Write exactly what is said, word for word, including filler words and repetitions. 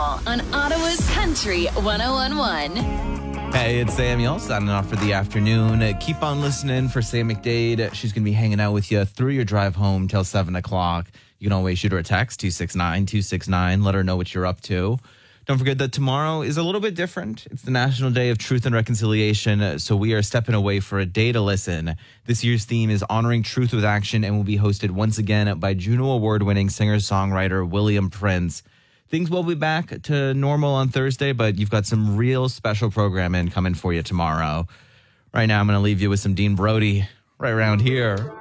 Samuel on Ottawa's Country one oh one point one. Hey, it's Samuel signing off for the afternoon. Uh, keep on listening for Sam McDade. She's going to be hanging out with you through your drive home till seven o'clock. You can always shoot her a text, two six nine, two six nine. Let her know what you're up to. Don't forget that tomorrow is a little bit different. It's the National Day of Truth and Reconciliation, so we are stepping away for a day to listen. This year's theme is Honoring Truth with Action and will be hosted once again by Juno Award-winning singer-songwriter William Prince. Things will be back to normal on Thursday, but you've got some real special programming coming for you tomorrow. Right now, I'm going to leave you with some Dean Brody right around here.